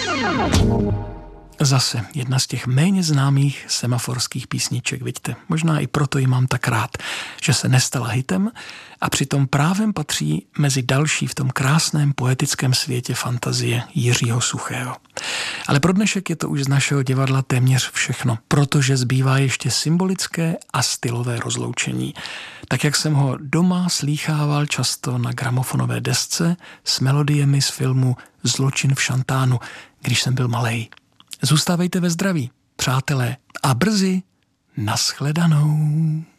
Zase jedna z těch méně známých semaforských písniček, vidíte. Možná i proto ji mám tak rád, že se nestala hitem a přitom právem patří mezi další v tom krásném poetickém světě fantazie Jiřího Suchého. Ale pro dnešek je to už z našeho divadla téměř všechno, protože zbývá ještě symbolické a stylové rozloučení. Tak jak jsem ho doma slýchával často na gramofonové desce s melodiemi z filmu Zločin v Šantánu, když jsem byl malej. Zůstávejte ve zdraví, přátelé, a brzy nashledanou.